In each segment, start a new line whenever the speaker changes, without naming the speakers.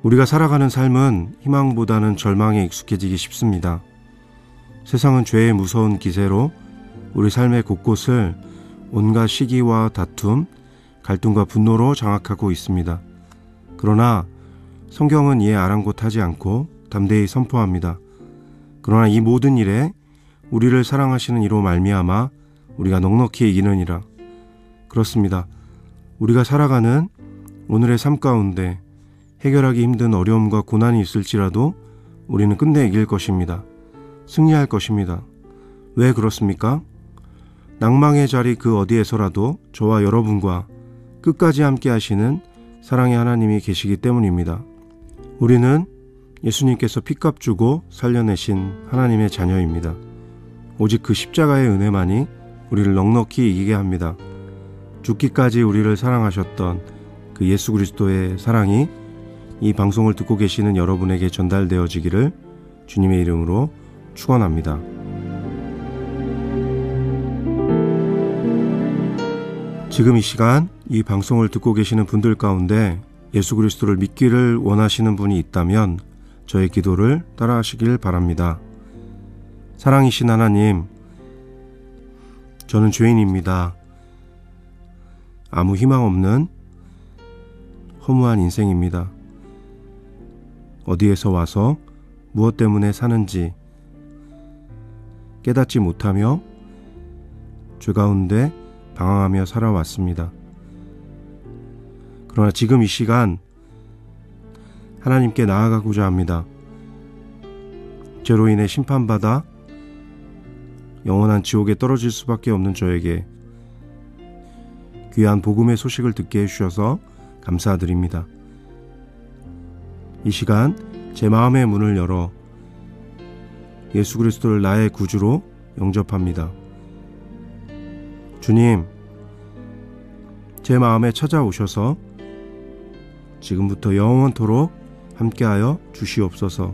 우리가 살아가는 삶은 희망보다는 절망에 익숙해지기 쉽습니다. 세상은 죄의 무서운 기세로 우리 삶의 곳곳을 온갖 시기와 다툼, 갈등과 분노로 장악하고 있습니다. 그러나 성경은 이에 아랑곳하지 않고 담대히 선포합니다. 그러나 이 모든 일에 우리를 사랑하시는 이로 말미암아 우리가 넉넉히 이기느니라. 그렇습니다. 우리가 살아가는 오늘의 삶 가운데 해결하기 힘든 어려움과 고난이 있을지라도 우리는 끝내 이길 것입니다. 승리할 것입니다. 왜 그렇습니까? 낭망의 자리 그 어디에서라도 저와 여러분과 끝까지 함께 하시는 사랑의 하나님이 계시기 때문입니다. 우리는 예수님께서 핏값 주고 살려내신 하나님의 자녀입니다. 오직 그 십자가의 은혜만이 우리를 넉넉히 이기게 합니다. 죽기까지 우리를 사랑하셨던 그 예수 그리스도의 사랑이 이 방송을 듣고 계시는 여러분에게 전달되어지기를 주님의 이름으로 축원합니다. 지금 이 시간 이 방송을 듣고 계시는 분들 가운데 예수 그리스도를 믿기를 원하시는 분이 있다면 저의 기도를 따라하시길 바랍니다. 사랑이신 하나님, 저는 죄인입니다. 아무 희망 없는 허무한 인생입니다. 어디에서 와서 무엇 때문에 사는지 깨닫지 못하며 죄 가운데 방황하며 살아왔습니다. 그러나 지금 이 시간 하나님께 나아가고자 합니다. 죄로 인해 심판받아 영원한 지옥에 떨어질 수밖에 없는 저에게 귀한 복음의 소식을 듣게 해주셔서 감사드립니다. 이 시간 제 마음의 문을 열어 예수 그리스도를 나의 구주로 영접합니다. 주님, 제 마음에 찾아오셔서 지금부터 영원토록 함께하여 주시옵소서.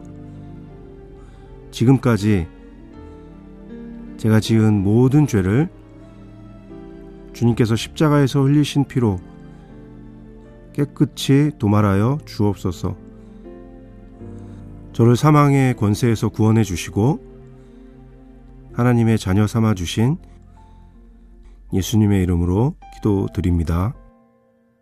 지금까지 제가 지은 모든 죄를 주님께서 십자가에서 흘리신 피로 깨끗이 도말하여 주옵소서. 저를 사망의 권세에서 구원해 주시고 하나님의 자녀 삼아 주신 예수님의 이름으로 기도드립니다.